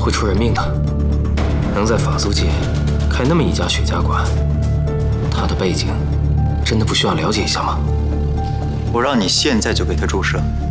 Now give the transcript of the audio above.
会出人命的。能在法租界开那么一家雪茄馆，他的背景真的不需要了解一下吗？ 我让你现在就给他注射。